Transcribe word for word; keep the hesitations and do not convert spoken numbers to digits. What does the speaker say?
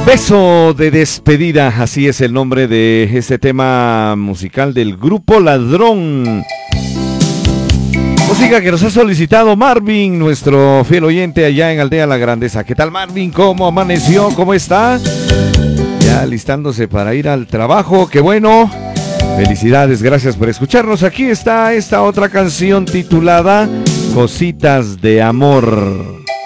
Beso de despedida, así es el nombre de este tema musical del Grupo Ladrón. Música que nos ha solicitado Marvin, nuestro fiel oyente allá en Aldea La Grandeza. ¿Qué tal, Marvin? ¿Cómo amaneció? ¿Cómo está? Ya alistándose para ir al trabajo. ¡Qué bueno! Felicidades, gracias por escucharnos. Aquí está esta otra canción titulada Cositas de Amor.